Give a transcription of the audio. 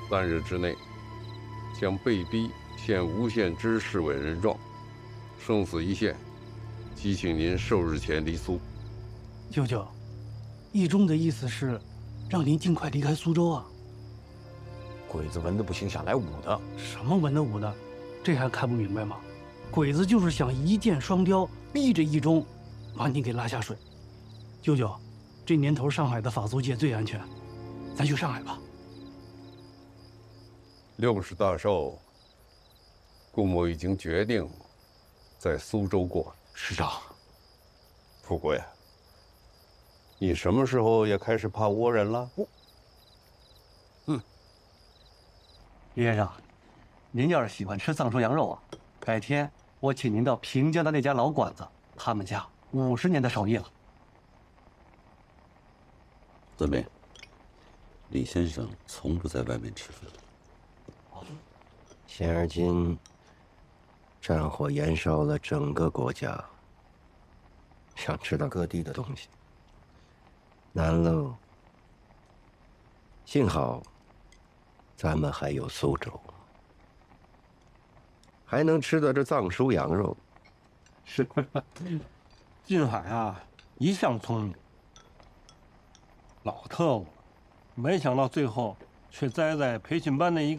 3日之内，将被逼献诬陷之视为人状，生死一线，即请您授日前离苏。 舅舅，义忠的意思是，让您尽快离开苏州啊。 鬼子文的不行，想来武的。 什么文的武的，这还看不明白吗？鬼子就是想一箭双雕，逼着义忠把你给拉下水。舅舅，这年头上海的法租界最安全，咱去上海吧。 60大寿，顾某已经决定在苏州过。 师长， 富贵，你什么时候也开始怕倭人了？ 李先生，您要是喜欢吃藏州羊肉啊，改天我请您到平江的那家老馆子，他们家50年的手艺了。 子明，李先生从不在外面吃饭。 现而今，战火燃烧了整个国家，想知道各地的东西难喽。幸好，咱们还有苏州，还能吃到这藏书羊肉。 是，晋海啊，一向聪明，老特务，没想到最后却栽在培训班的一个